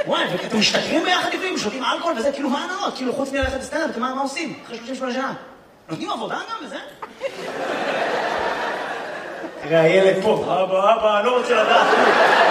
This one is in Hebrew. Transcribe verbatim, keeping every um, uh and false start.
וואי, ואתם משתכרים ביחד לפעמים, שותים אלכוהול וזה, כאילו, מה הנאות? כאילו, חוץ מללכת לסטנדאפ, אתם מה עושים? אחרי שלושים ושמונה שנה. נותנים עבודה גם וזה? תראה, הילד פה, אבא, אבא, לא רוצה לדעת.